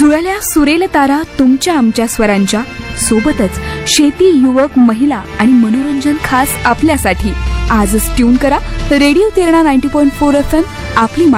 जुळल्या सुरेल तारा तुमच्या आमच्या स्वरांच्या सोबतच शेती, युवक, महिला आणि मनोरंजन खास आपल्यासाठी. आजच ट्यून करा रेडिओ तिरणा 90.4 FM, आपली